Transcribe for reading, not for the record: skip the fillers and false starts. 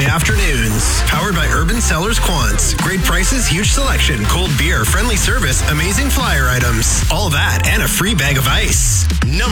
afternoons. Powered by Urban Cellars Quants. Great prices, huge selection, cold beer, friendly service, amazing flyer items. All that and a free bag of ice.